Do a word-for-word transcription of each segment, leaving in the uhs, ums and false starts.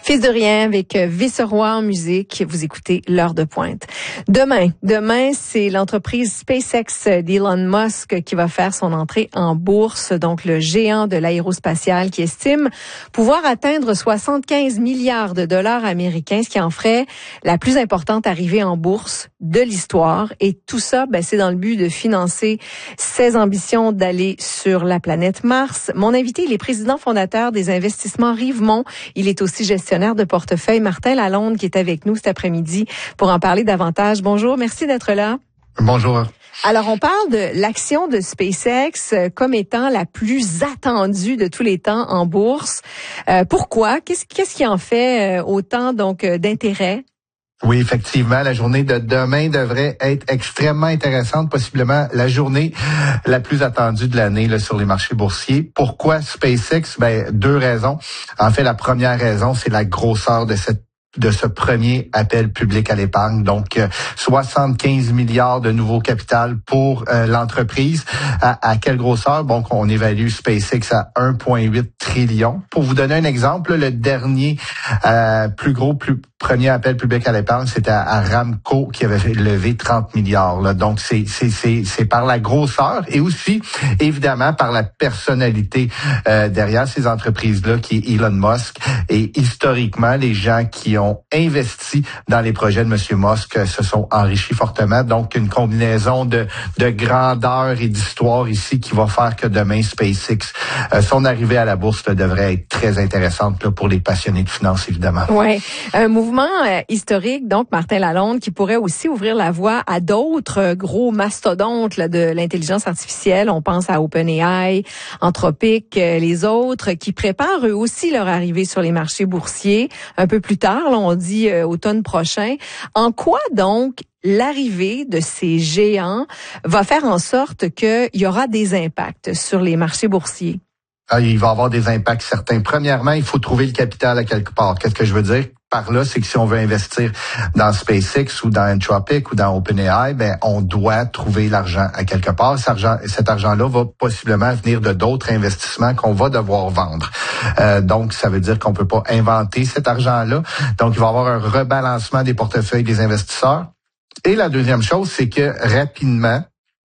Fils de rien avec Vice-Roi en musique. Vous écoutez l'heure de pointe. Demain, demain, c'est l'entreprise SpaceX d'Elon Musk qui va faire son entrée en bourse. Donc, le géant de l'aérospatial qui estime pouvoir atteindre soixante-quinze milliards de dollars américains, ce qui en ferait la plus importante arrivée en bourse de l'histoire. Et tout ça, ben, c'est dans le but de financer ses ambitions d'aller sur la planète Mars. Mon invité, il est président fondateur des investissements Rivemont. Il est aussi gestionnaire de portefeuille, Martin Lalonde, qui est avec nous cet après-midi pour en parler davantage. Bonjour, merci d'être là. Bonjour. Alors, on parle de l'action de SpaceX comme étant la plus attendue de tous les temps en bourse. Euh, pourquoi? Qu'est-ce, qu'est-ce qui en fait autant donc d'intérêt? Oui, effectivement, la journée de demain devrait être extrêmement intéressante, possiblement la journée la plus attendue de l'année là, sur les marchés boursiers. Pourquoi SpaceX? Ben, deux raisons. En fait, la première raison, c'est la grosseur de cette de ce premier appel public à l'épargne. Donc, euh, soixante-quinze milliards de nouveau capital pour euh, l'entreprise. À, à quelle grosseur? Bon, on évalue SpaceX à un virgule huit trillion. Pour vous donner un exemple, le dernier euh, plus gros, plus premier appel public à l'épargne, c'était à, à Ramco qui avait levé trente milliards. Là. Donc, c'est, c'est, c'est, c'est par la grosseur et aussi, évidemment, par la personnalité euh, derrière ces entreprises-là, qui est Elon Musk. Et historiquement, les gens qui ont investi dans les projets de M. Musk se sont enrichis fortement. Donc, une combinaison de, de grandeur et d'histoire ici qui va faire que demain, SpaceX, euh, son arrivée à la bourse là, devrait être très intéressante là, pour les passionnés de finance, évidemment. Oui, un mouvement euh, historique, donc, Martin Lalonde, qui pourrait aussi ouvrir la voie à d'autres euh, gros mastodontes là, de l'intelligence artificielle. On pense à OpenAI, Anthropic, euh, les autres, qui préparent eux aussi leur arrivée sur les marchés boursiers un peu plus tard. Là, on dit euh, automne prochain. En quoi donc l'arrivée de ces géants va faire en sorte qu'il y aura des impacts sur les marchés boursiers? Ah, il va y avoir des impacts certains. Premièrement, il faut trouver le capital à quelque part. Qu'est-ce que je veux dire par là? C'est que si on veut investir dans SpaceX ou dans Anthropic ou dans OpenAI, ben on doit trouver l'argent à quelque part. Cet argent, cet argent-là va possiblement venir de d'autres investissements qu'on va devoir vendre. Euh, donc, ça veut dire qu'on peut pas inventer cet argent-là. Donc, il va y avoir un rebalancement des portefeuilles des investisseurs. Et la deuxième chose, c'est que rapidement,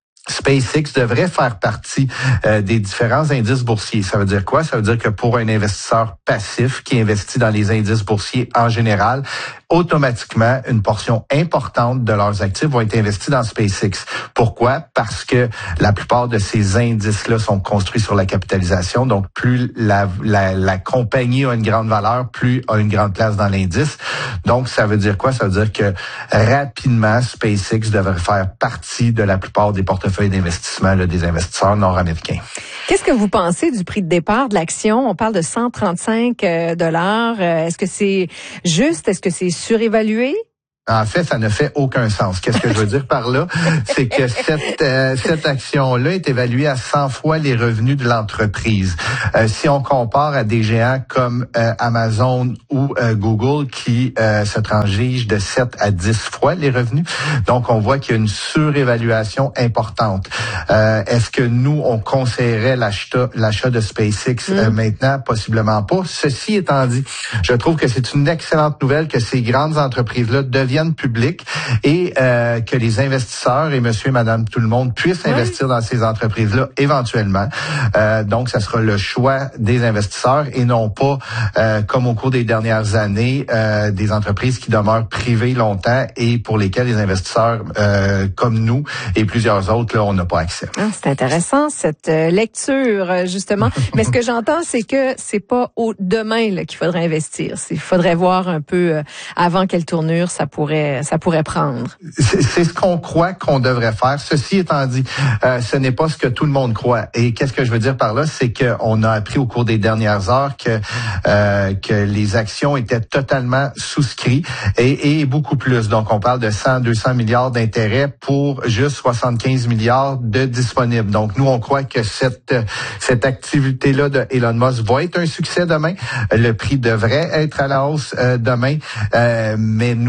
SpaceX devrait faire partie euh, des différents indices boursiers. Ça veut dire quoi? Ça veut dire que pour un investisseur passif qui investit dans les indices boursiers en général, automatiquement, une portion importante de leurs actifs va être investie dans SpaceX. Pourquoi? Parce que la plupart de ces indices-là sont construits sur la capitalisation. Donc, plus la, la, la compagnie a une grande valeur, plus a une grande place dans l'indice. Donc, ça veut dire quoi? Ça veut dire que rapidement, SpaceX devrait faire partie de la plupart des portefeuilles d'investissement là, des investisseurs nord-américains. Qu'est-ce que vous pensez du prix de départ de l'action? On parle de cent trente-cinq dollars. Est-ce que c'est juste? Est-ce que c'est surévalué? En fait, ça ne fait aucun sens. Qu'est-ce que je veux dire par là? C'est que cette euh, cette action-là est évaluée à cent fois les revenus de l'entreprise. Euh, si on compare à des géants comme euh, Amazon ou euh, Google qui euh, se transigent de sept à dix fois les revenus, donc on voit qu'il y a une surévaluation importante. Euh, est-ce que nous, on conseillerait l'achat, l'achat de SpaceX euh, mm. maintenant? Possiblement pas. Ceci étant dit, je trouve que c'est une excellente nouvelle que ces grandes entreprises-là deviennent public et euh, que les investisseurs et monsieur et madame tout le monde puissent oui. investir dans ces entreprises-là éventuellement. Euh, donc, ça sera le choix des investisseurs et non pas, euh, comme au cours des dernières années, euh, des entreprises qui demeurent privées longtemps et pour lesquelles les investisseurs euh, comme nous et plusieurs autres, là, on n'a pas accès. Ah, c'est intéressant, cette euh, lecture, justement. Mais ce que j'entends, c'est que c'est pas au demain là, qu'il faudrait investir. Il faudrait voir un peu euh, avant quelle tournure ça pourrait ça pourrait prendre. C'est, c'est ce qu'on croit qu'on devrait faire. Ceci étant dit, euh, ce n'est pas ce que tout le monde croit. Et qu'est-ce que je veux dire par là, c'est qu'on a appris au cours des dernières heures que euh, que les actions étaient totalement souscrites et, et beaucoup plus. Donc, on parle de cent, deux cents milliards d'intérêts pour juste soixante-quinze milliards de disponibles. Donc, nous, on croit que cette cette activité-là de Elon Musk va être un succès demain. Le prix devrait être à la hausse euh, demain, euh, mais nous, on va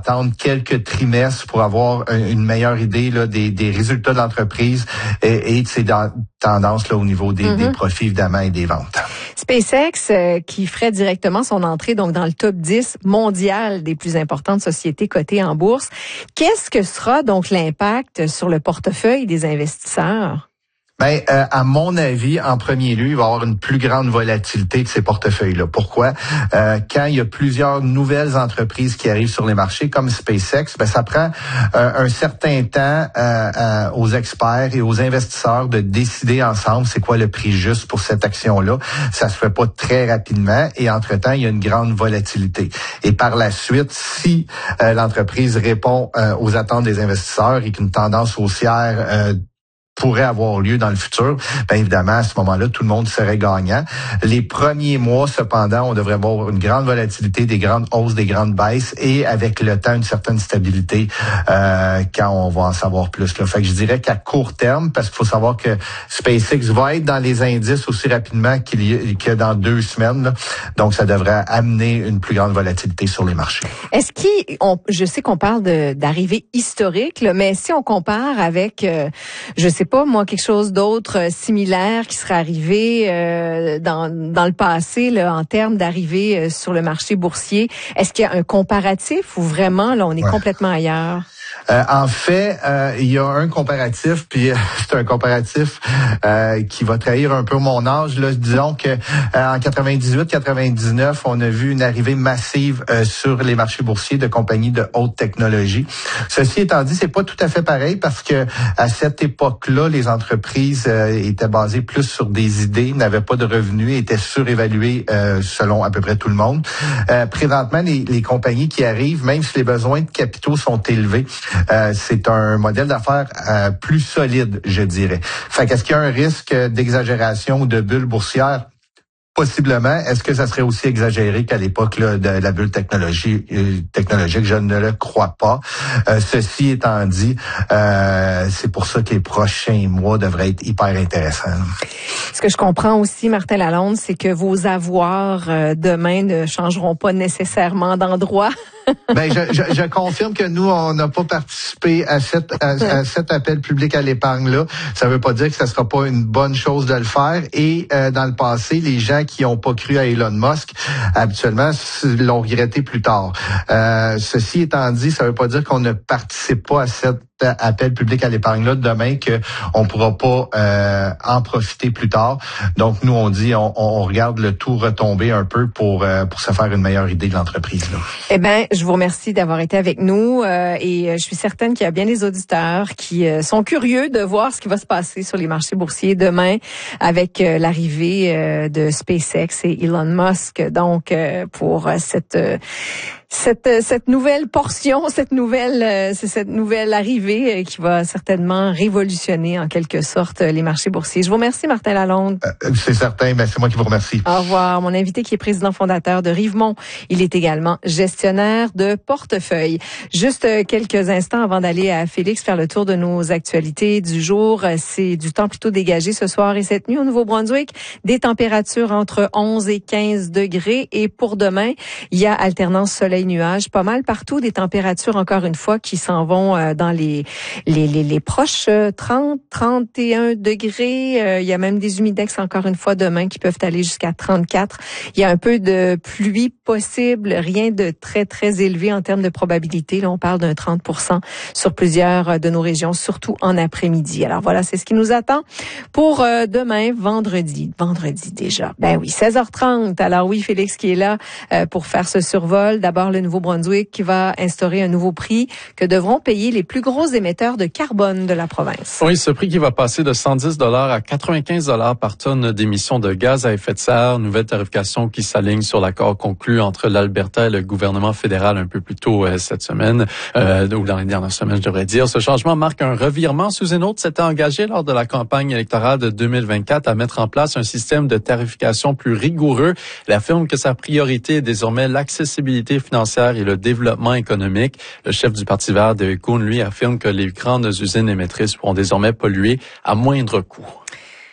attendre quelques trimestres pour avoir une meilleure idée là, des, des résultats de l'entreprise et, et de ses tendances là, au niveau des, mm-hmm. des profits évidemment et des ventes. SpaceX euh, qui ferait directement son entrée donc dans le top dix mondial des plus importantes sociétés cotées en bourse. Qu'est-ce que sera donc l'impact sur le portefeuille des investisseurs? Ben, euh, à mon avis, en premier lieu, il va y avoir une plus grande volatilité de ces portefeuilles-là. Pourquoi? Euh, quand il y a plusieurs nouvelles entreprises qui arrivent sur les marchés, comme SpaceX, ben ça prend euh, un certain temps euh, euh, aux experts et aux investisseurs de décider ensemble c'est quoi le prix juste pour cette action-là. Ça se fait pas très rapidement et entre-temps, il y a une grande volatilité. Et par la suite, si euh, l'entreprise répond euh, aux attentes des investisseurs et qu'une tendance haussière euh, pourrait avoir lieu dans le futur, bien évidemment, à ce moment-là, tout le monde serait gagnant. Les premiers mois, cependant, on devrait avoir une grande volatilité, des grandes hausses, des grandes baisses et avec le temps, une certaine stabilité euh, quand on va en savoir plus. Là. Fait que je dirais qu'à court terme, parce qu'il faut savoir que SpaceX va être dans les indices aussi rapidement qu'il y a, que dans deux semaines. Là. Donc, ça devrait amener une plus grande volatilité sur les marchés. Est-ce qu'il, on, je sais qu'on parle de, d'arrivée historique, là, mais si on compare avec, euh, je sais pas moi quelque chose d'autre euh, similaire qui serait arrivé euh, dans dans le passé là en termes d'arrivée euh, sur le marché boursier, est-ce qu'il y a un comparatif ou vraiment là on est ouais. complètement ailleurs? Euh, en fait, euh, il y a un comparatif, puis euh, c'est un comparatif euh, qui va trahir un peu mon âge. Là, disons que euh, en quatre-vingt-dix-huit quatre-vingt-dix-neuf, on a vu une arrivée massive euh, sur les marchés boursiers de compagnies de haute technologie. Ceci étant dit, c'est pas tout à fait pareil parce que à cette époque-là, les entreprises euh, étaient basées plus sur des idées, n'avaient pas de revenus, étaient surévaluées euh, selon à peu près tout le monde. Euh, présentement, les, les compagnies qui arrivent, même si les besoins de capitaux sont élevés, Euh, c'est un modèle d'affaires euh, plus solide, je dirais. Fait qu'est-ce qu'il y a un risque d'exagération ou de bulle boursière? Possiblement. Est-ce que ça serait aussi exagéré qu'à l'époque là, de la bulle technologie, euh, technologique? Je ne le crois pas. Euh, ceci étant dit, euh, c'est pour ça que les prochains mois devraient être hyper intéressants. Ce que je comprends aussi, Martin Lalonde, c'est que vos avoirs euh, demain ne changeront pas nécessairement d'endroit. Ben, je, je, je confirme que nous, on n'a pas participé à, cette, à, à cet appel public à l'épargne-là. Ça ne veut pas dire que ça ne sera pas une bonne chose de le faire. Et euh, dans le passé, les gens qui n'ont pas cru à Elon Musk, habituellement, l'ont regretté plus tard. Euh, ceci étant dit, ça ne veut pas dire qu'on ne participe pas à cette appel public à l'épargne-là demain qu'on ne pourra pas euh, en profiter plus tard. Donc, nous, on dit, on, on regarde le tout retomber un peu pour euh, pour se faire une meilleure idée de l'entreprise. Là. Eh bien, je vous remercie d'avoir été avec nous euh, et je suis certaine qu'il y a bien des auditeurs qui euh, sont curieux de voir ce qui va se passer sur les marchés boursiers demain avec euh, l'arrivée euh, de SpaceX et Elon Musk. Donc, euh, pour euh, cette... Euh, Cette, cette nouvelle portion, cette nouvelle, c'est cette nouvelle arrivée qui va certainement révolutionner en quelque sorte les marchés boursiers. Je vous remercie, Martin Lalonde. Euh, c'est certain, mais c'est moi qui vous remercie. Au revoir. Mon invité qui est président fondateur de Rivemont. Il est également gestionnaire de portefeuille. Juste quelques instants avant d'aller à Félix faire le tour de nos actualités du jour. C'est du temps plutôt dégagé ce soir et cette nuit au Nouveau-Brunswick. Des températures entre onze et quinze degrés. Et pour demain, il y a alternance soleil nuages, pas mal partout, des températures encore une fois qui s'en vont euh, dans les les les, les proches euh, trente, trente et un degrés. Euh, il y a même des humidex encore une fois demain qui peuvent aller jusqu'à trente-quatre. Il y a un peu de pluie possible, rien de très très élevé en termes de probabilité. Là, on parle d'un trente pour cent sur plusieurs de nos régions, surtout en après-midi. Alors voilà, c'est ce qui nous attend pour euh, demain, vendredi. Vendredi déjà. Ben oui, seize heures trente. Alors oui, Félix qui est là euh, pour faire ce survol. D'abord, le Nouveau-Brunswick qui va instaurer un nouveau prix que devront payer les plus gros émetteurs de carbone de la province. Oui, ce prix qui va passer de cent dix dollars à quatre-vingt-quinze dollars par tonne d'émissions de gaz à effet de serre. Nouvelle tarification qui s'aligne sur l'accord conclu entre l'Alberta et le gouvernement fédéral un peu plus tôt euh, cette semaine, euh, ou dans les dernières semaines, je devrais dire. Ce changement marque un revirement. Susan Oates s'était engagé lors de la campagne électorale de deux mille vingt-quatre à mettre en place un système de tarification plus rigoureux. Elle affirme que sa priorité est désormais l'accessibilité financière et le développement économique. Le chef du Parti vert, David Coon, lui, affirme que les grandes usines émettrices pourront désormais polluer à moindre coût.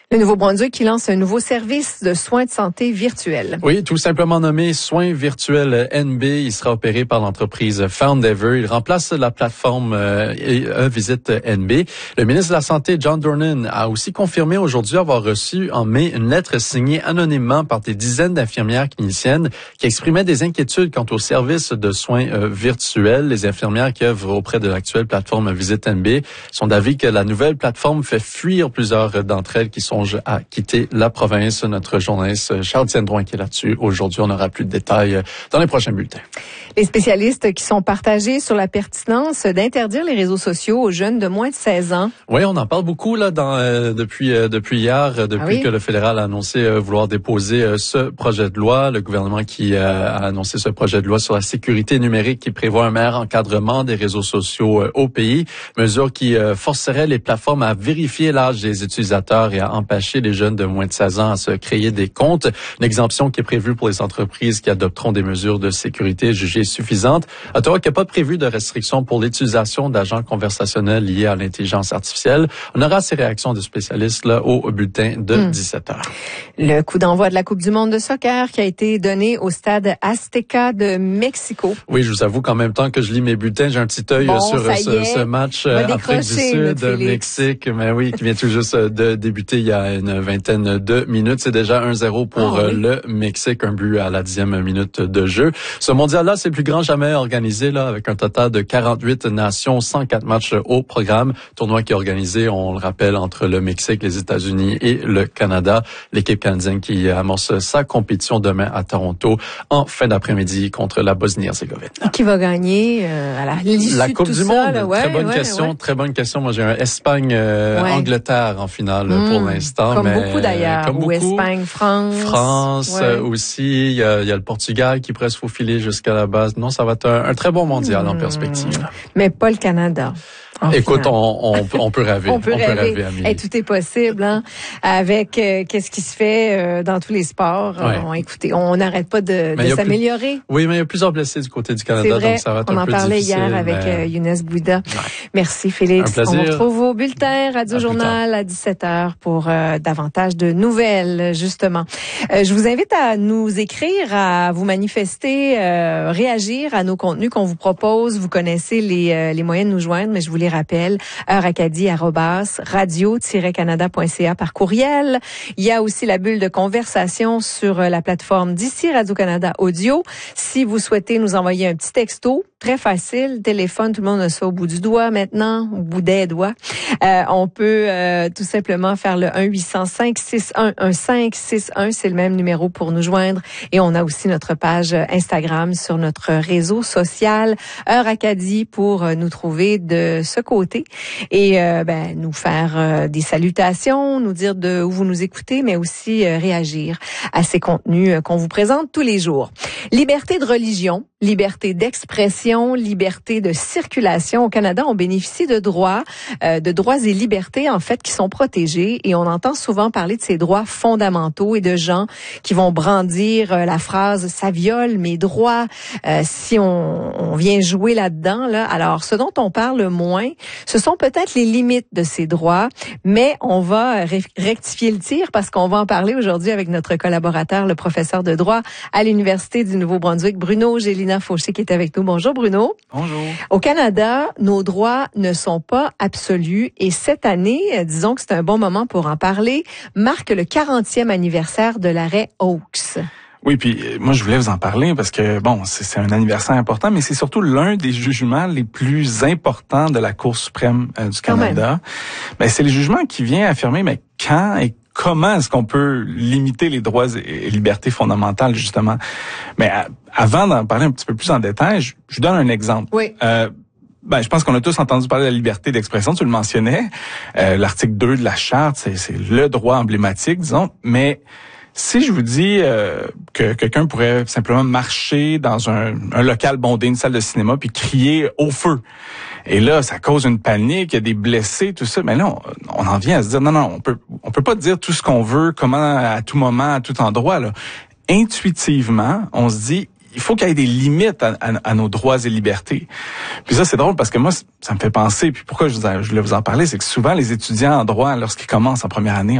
Le Nouveau-Brunswick qui lance un nouveau service de soins de santé virtuels. Oui, tout simplement nommé Soins virtuels N B. Il sera opéré par l'entreprise Foundever. Il remplace la plateforme euh, E-Visite N B. Le ministre de la Santé, John Dornan, a aussi confirmé aujourd'hui avoir reçu en mai une lettre signée anonymement par des dizaines d'infirmières cliniciennes qui exprimaient des inquiétudes quant au service de soins euh, virtuels. Les infirmières qui œuvrent auprès de l'actuelle plateforme Visite N B sont d'avis que la nouvelle plateforme fait fuir plusieurs d'entre elles qui sont à quitter la province. Notre journaliste Charles-Étienne Drouin qui est là-dessus. Aujourd'hui, on aura plus de détails dans les prochains bulletins. Les spécialistes qui sont partagés sur la pertinence d'interdire les réseaux sociaux aux jeunes de moins de seize ans. Oui, on en parle beaucoup là dans euh, depuis euh, depuis hier, depuis ah oui? que le fédéral a annoncé euh, vouloir déposer euh, ce projet de loi. Le gouvernement qui euh, a annoncé ce projet de loi sur la sécurité numérique qui prévoit un meilleur encadrement des réseaux sociaux euh, au pays, mesure qui euh, forcerait les plateformes à vérifier l'âge des utilisateurs et à empêcher les jeunes de moins de seize ans à se créer des comptes. Une exemption qui est prévue pour les entreprises qui adopteront des mesures de sécurité jugées suffisantes. Ottawa qui n'a pas prévu de restrictions pour l'utilisation d'agents conversationnels liés à l'intelligence artificielle. On aura ces réactions de spécialistes là au bulletin de mmh. dix-sept heures. Le coup d'envoi de la Coupe du monde de soccer qui a été donné au stade Azteca de Mexico. Oui, je vous avoue qu'en même temps que je lis mes bulletins, j'ai un petit œil bon, sur ce, ce match Afrique du Sud, Mexique, mais oui, qui vient tout juste de débuter il y a une vingtaine de minutes. C'est déjà un zéro pour oh, oui. le Mexique, un but à la dixième minute de jeu. Ce mondial-là, c'est le plus grand jamais organisé, là, avec un total de quarante-huit nations, cent quatre matchs au programme. Tournoi qui est organisé, on le rappelle, entre le Mexique, les États-Unis et le Canada. L'équipe canadienne qui amorce sa compétition demain à Toronto en fin d'après-midi contre la Bosnie-Herzégovine. Qui va gagner euh, à la l'issue La Coupe de tout du ça, Monde? Là, ouais, très bonne ouais, question, ouais. très bonne question. Moi, j'ai un Espagne-Angleterre euh, ouais. en finale mmh, pour l'instant. Comme mais, beaucoup d'ailleurs. Comme Ou beaucoup. Espagne, France. France ouais. euh, aussi. Il y, a, il y a le Portugal qui pourrait se faufiler jusqu'à la base. Non, ça va être un, un très bon mondial mmh. en perspective. Mais pas le Canada. Écoute, on, on, on peut rêver. on peut on rêver. Peut rêver hey, tout est possible, hein, avec euh, qu'est-ce qui se fait euh, dans tous les sports. Ouais. On, écoutez, on n'arrête pas de, de s'améliorer. Plus, oui, mais il y a plusieurs blessés du côté du Canada, vrai, donc ça va être on un peu difficile. On en parlait hier avec mais... euh, Younes Bouida. Ouais. Merci Félix. Un plaisir. On retrouve vos bulletins Radio Journal à dix-sept heures pour euh, davantage de nouvelles, justement. Euh, je vous invite à nous écrire, à vous manifester, euh, réagir à nos contenus qu'on vous propose. Vous connaissez les, euh, les moyens de nous joindre, mais je vous les rappelle. heure acadie arobase radio tiret canada point c a par courriel. Il y a aussi la bulle de conversation sur la plateforme d'ici Radio-Canada Audio. Si vous souhaitez nous envoyer un petit texto, très facile, téléphone, tout le monde a ça au bout du doigt maintenant, au bout des doigts. Euh, on peut euh, tout simplement faire le un huit cent cinq six un un cinq six un, c'est le même numéro pour nous joindre. Et on a aussi notre page Instagram sur notre réseau social Heure Acadie pour nous trouver de ce côté. Et euh, ben, nous faire euh, des salutations, nous dire de où vous nous écoutez, mais aussi euh, réagir à ces contenus euh, qu'on vous présente tous les jours. Liberté de religion, liberté d'expression, liberté de circulation. Au Canada, on bénéficie de droits, euh, de droits et libertés en fait qui sont protégés. Et on entend souvent parler de ces droits fondamentaux et de gens qui vont brandir euh, la phrase « ça viole mes droits euh, » si on, on vient jouer là-dedans. Là. Alors, ce dont on parle moins, ce sont peut-être les limites de ces droits, mais on va rectifier le tir parce qu'on va en parler aujourd'hui avec notre collaborateur, le professeur de droit à l'Université du Nouveau-Brunswick, Bruno Gélina Fauché, qui est avec nous. Bonjour Bruno. Bonjour. Au Canada, nos droits ne sont pas absolus et cette année, disons que c'est un bon moment pour en parler, marque le quarantième anniversaire de l'arrêt Oaks. Oui, puis moi je voulais vous en parler parce que bon, c'est, c'est un anniversaire important, mais c'est surtout l'un des jugements les plus importants de la Cour suprême euh, du Canada. Ben, c'est le jugement qui vient affirmer mais quand et comment est-ce qu'on peut limiter les droits et libertés fondamentales justement. Mais à, avant d'en parler un petit peu plus en détail, je, je donne un exemple. Oui. Euh, Ben, je pense qu'on a tous entendu parler de la liberté d'expression, tu le mentionnais. Euh, l'article deux de la Charte, c'est, c'est le droit emblématique, disons. Mais si je vous dis euh, que quelqu'un pourrait simplement marcher dans un, un local bondé, une salle de cinéma, puis crier au feu, et là, ça cause une panique, il y a des blessés, tout ça, mais là, on, on en vient à se dire, non, non, on peut, on peut pas dire tout ce qu'on veut, comment, à tout moment, à tout endroit, là. Intuitivement, on se dit, il faut qu'il y ait des limites à, à, à nos droits et libertés. Puis ça, c'est drôle parce que moi, ça me fait penser, puis pourquoi je, vous, je voulais vous en parler, c'est que souvent, les étudiants en droit, lorsqu'ils commencent en première année, ont,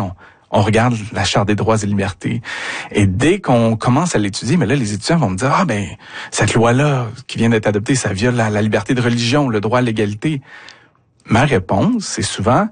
on regarde la Charte des droits et libertés. Et dès qu'on commence à l'étudier, mais là, les étudiants vont me dire, ah ben, cette loi-là qui vient d'être adoptée, ça viole la, la liberté de religion, le droit à l'égalité. Ma réponse, c'est souvent,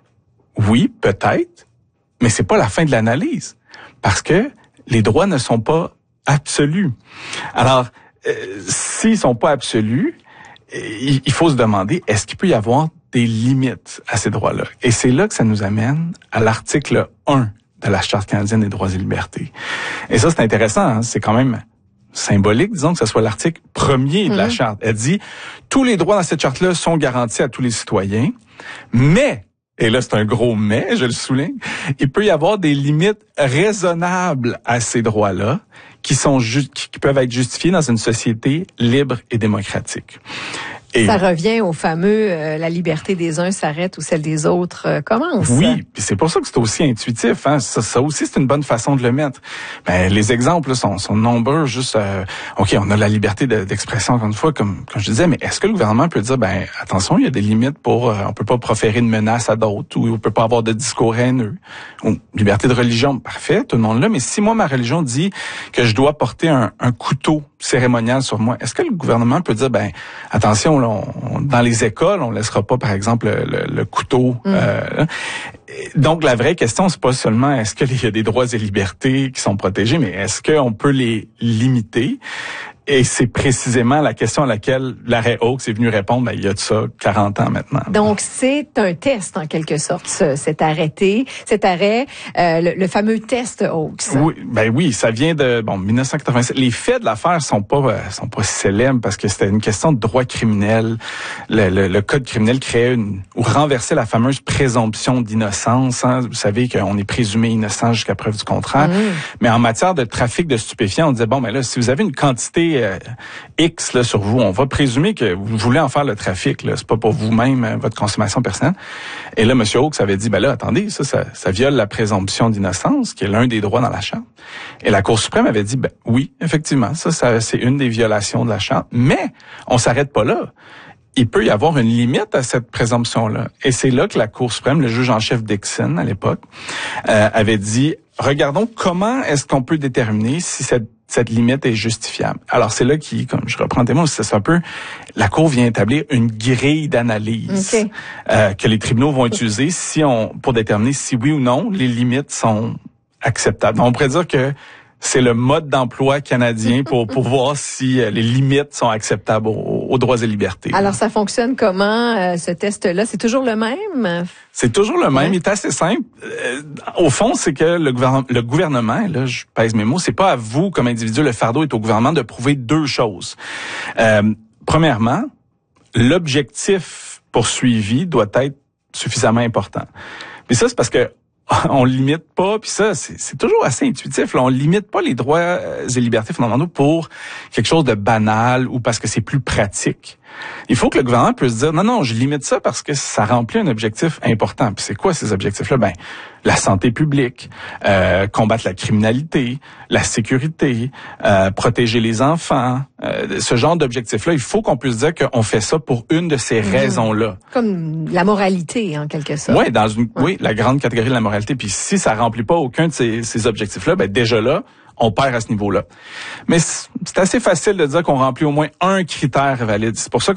oui, peut-être, mais c'est pas la fin de l'analyse. Parce que les droits ne sont pas absolus. Alors, euh, s'ils sont pas absolus, il, il faut se demander, est-ce qu'il peut y avoir des limites à ces droits-là? Et c'est là que ça nous amène à l'article un de la Charte canadienne des droits et libertés. Et ça, c'est intéressant, hein? C'est quand même symbolique, disons, que ce soit l'article premier de la Charte. Elle dit, tous les droits dans cette charte-là sont garantis à tous les citoyens, mais, et là c'est un gros mais, je le souligne, il peut y avoir des limites raisonnables à ces droits-là qui sont ju- qui peuvent être justifiés dans une société libre et démocratique. Et ça revient au fameux euh, la liberté des uns s'arrête où celle des autres euh, commence. Oui, puis c'est pour ça que c'est aussi intuitif. Hein. Ça, ça aussi, c'est une bonne façon de le mettre. Ben, les exemples là, sont, sont nombreux. Juste, euh, ok, on a la liberté de, d'expression encore une fois, comme, comme je disais, mais est-ce que le gouvernement peut dire, ben attention, il y a des limites pour, euh, on peut pas proférer une menace à d'autres, ou on peut pas avoir de discours haineux. Ou liberté de religion, parfait, tout le monde là. Mais si moi ma religion dit que je dois porter un, un couteau cérémonial sur moi, est-ce que le gouvernement peut dire, ben attention, là, on, dans les écoles, on laissera pas, par exemple, le, le, le couteau. Mm. Euh, donc, la vraie question, c'est pas seulement est-ce qu'il y a des droits et libertés qui sont protégés, mais est-ce qu'on peut les limiter? Et c'est précisément la question à laquelle l'arrêt Oaks est venu répondre, ben, il y a de ça quarante ans maintenant. Donc, c'est un test, en quelque sorte, ce, cet arrêté, cet arrêt, euh, le, le fameux test Oaks. Oui, ben oui, ça vient de, bon, dix-neuf cent quatre-vingt-sept. Les faits de l'affaire sont pas, euh, sont pas célèbres parce que c'était une question de droit criminel. Le, le, le code criminel créait une, ou renversait la fameuse présomption d'innocence, hein. Vous savez qu'on est présumé innocent jusqu'à preuve du contraire. Mmh. Mais en matière de trafic de stupéfiants, on disait, bon, ben là, si vous avez une quantité Euh, X là, sur vous, on va présumer que vous voulez en faire le trafic. Là. C'est pas pour vous-même, euh, votre consommation personnelle. Et là, M. Oaks avait dit, ben là, attendez, ça, ça, ça viole la présomption d'innocence, qui est l'un des droits dans la Charte. Et la Cour suprême avait dit, ben oui, effectivement, ça, ça c'est une des violations de la Charte. Mais on s'arrête pas là. Il peut y avoir une limite à cette présomption-là. Et c'est là que la Cour suprême, le juge en chef Dixon, à l'époque, euh, avait dit, regardons comment est-ce qu'on peut déterminer si cette cette limite est justifiable. Alors, c'est là qui, comme je reprends tes mots, c'est un peu, la Cour vient établir une grille d'analyse okay. euh, que les tribunaux vont utiliser si on, pour déterminer si oui ou non les limites sont acceptables. Donc, on pourrait dire que c'est le mode d'emploi canadien pour, pour voir si les limites sont acceptables aux, aux droits et libertés. Alors, ça fonctionne comment, euh, ce test-là? C'est toujours le même? C'est toujours le même. Ouais. Il est assez simple. Euh, au fond, c'est que le gouvernement, le gouvernement, et là, je pèse mes mots, c'est pas à vous, comme individu, le fardeau est au gouvernement de prouver deux choses. Euh, premièrement, l'objectif poursuivi doit être suffisamment important. Mais ça, c'est parce que on limite pas, puis ça, c'est, c'est toujours assez intuitif. Là. On limite pas les droits et libertés fondamentaux pour quelque chose de banal ou parce que c'est plus pratique. Il faut que le gouvernement puisse dire, non, non, je limite ça parce que ça remplit un objectif important. Puis c'est quoi ces objectifs-là? Ben, la santé publique, euh, combattre la criminalité, la sécurité, euh, protéger les enfants. Euh, ce genre d'objectifs-là, il faut qu'on puisse dire qu'on fait ça pour une de ces mmh. raisons-là. Comme la moralité, en quelque sorte. Ouais, dans une, ouais. Oui, la grande catégorie de la moralité. Puis si ça remplit pas aucun de ces, ces objectifs-là, ben déjà là, on perd à ce niveau-là. Mais c'est assez facile de dire qu'on remplit au moins un critère valide. C'est pour ça